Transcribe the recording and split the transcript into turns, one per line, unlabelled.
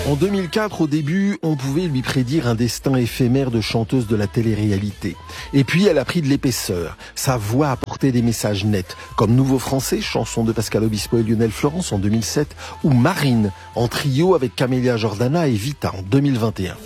En 2004, au début, on pouvait lui prédire un destin éphémère de chanteuse de la télé-réalité. Et puis, elle a pris de l'épaisseur. Sa voix apportait des messages nets, comme Nouveau Français, chanson de Pascal Obispo et Lionel Florence en 2007, ou Marine, en trio avec Camélia Jordana et Vita en 2021.